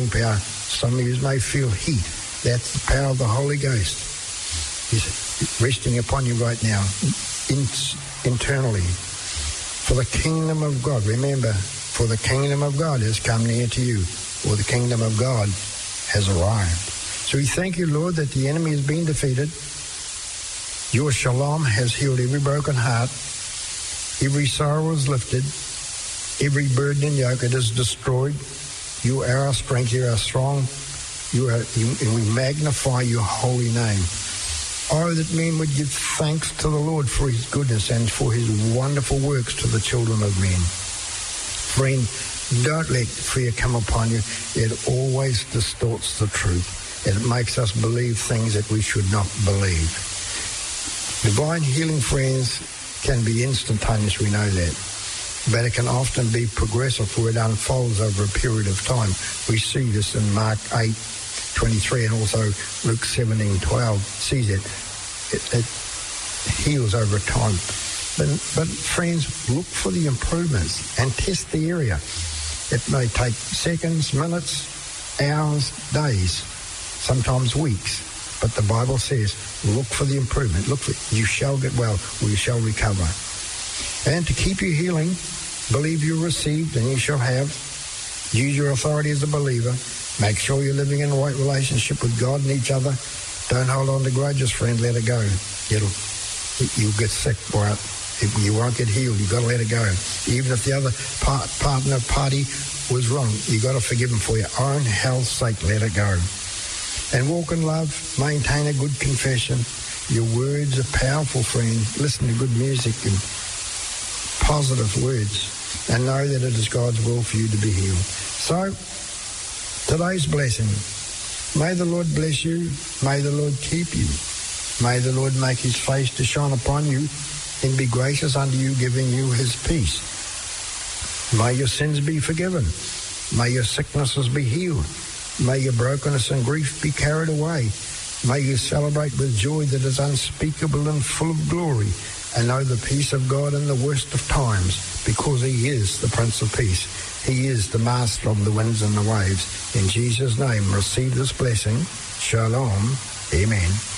healing power. Some of you may feel heat. That's the power of the Holy Ghost. He's resting upon you right now, internally. For the kingdom of God, remember, for the kingdom of God has come near to you, or the kingdom of God has arrived. So we thank you, Lord, that the enemy has been defeated. Your shalom has healed every broken heart. Every sorrow is lifted. Every burden and yoke, it is destroyed. You are our strength. You are strong. And we magnify your holy name. Oh, that men would give thanks to the Lord for his goodness and for his wonderful works to the children of men. Friend, don't let fear come upon you. It always distorts the truth. It makes us believe things that we should not believe. Divine healing, friends, can be instantaneous, we know that. But it can often be progressive, where it unfolds over a period of time. We see this in Mark 8:23 and also Luke 17:12. Sees it heals over time. But friends, look for the improvements and test the area. It may take seconds, minutes, hours, days, sometimes weeks. But the Bible says, look for the improvement. Look for it. You shall get well, or you shall recover. And to keep you healing, believe you received and you shall have. Use your authority as a believer. Make sure you're living in a right relationship with God and each other. Don't hold on to grudges, friend. Let it go. You'll get sick for it. You won't get healed. You've got to let it go. Even if the other party was wrong, you've got to forgive them for your own health's sake. Let it go. And walk in love. Maintain a good confession. Your words are powerful, friend. Listen to good music and positive words. And know that it is God's will for you to be healed. So, today's blessing. May the Lord bless you. May the Lord keep you. May the Lord make his face to shine upon you and be gracious unto you, giving you his peace. May your sins be forgiven. May your sicknesses be healed. May your brokenness and grief be carried away. May you celebrate with joy that is unspeakable and full of glory, and know the peace of God in the worst of times, because he is the Prince of Peace. He is the master of the winds and the waves. In Jesus' name, receive this blessing. Shalom. Amen.